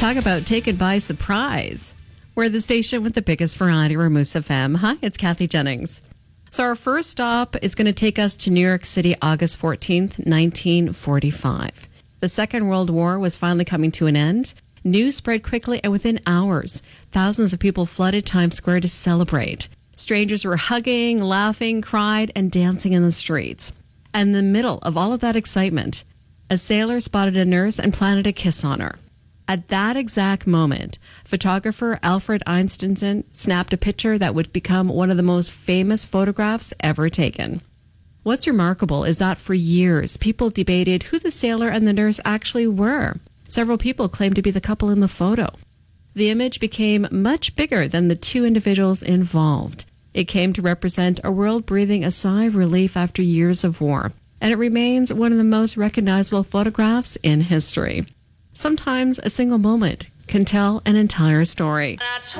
Talk about taken by surprise. We're the station with the biggest variety, Ramus FM. Hi, it's Kathy Jennings. So our first stop is going to take us to New York City, August 14th, 1945. The Second World War was finally coming to an end. News spread quickly, and within hours, thousands of people flooded Times Square to celebrate. Strangers were hugging, laughing, cried, and dancing in the streets. And in the middle of all of that excitement, a sailor spotted a nurse and planted a kiss on her. At that exact moment, photographer Alfred Einstein snapped a picture that would become one of the most famous photographs ever taken. What's remarkable is that for years, people debated who the sailor and the nurse actually were. Several people claimed to be the couple in the photo. The image became much bigger than the two individuals involved. It came to represent a world breathing a sigh of relief after years of war, and it remains one of the most recognizable photographs in history. Sometimes a single moment can tell an entire story.